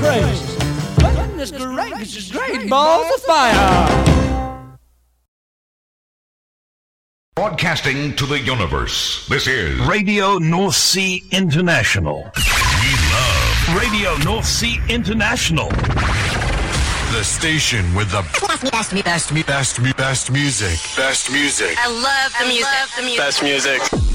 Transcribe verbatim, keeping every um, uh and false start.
crazy. Goodness gracious, great balls of fire. Broadcasting to the universe, this is Radio North Sea International. We love Radio North Sea International. The station with the best, best, best, best, best music. Best music. I love the music. I love the music. Best music.